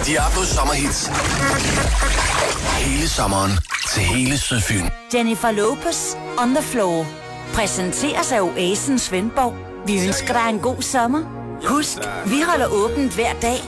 Diablos sommerhits. Hele sommeren til hele Sydfyn. Jennifer Lopez, On the Floor. Præsenteres af Oasen Svendborg. Vi ønsker dig en god sommer. Husk, vi holder åbent hver dag